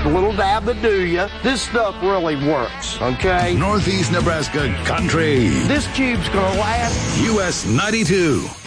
a little dab to do ya. This stuff really works, okay? Northeast Nebraska Country. This tube's gonna last. US 92.